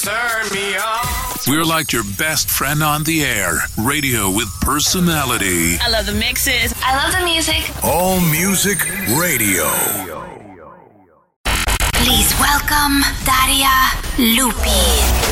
Turn me on. We're like your best friend on the air. Radio with personality. I love the mixes. I love the music. All Music Radio. Please welcome Daria Lupi.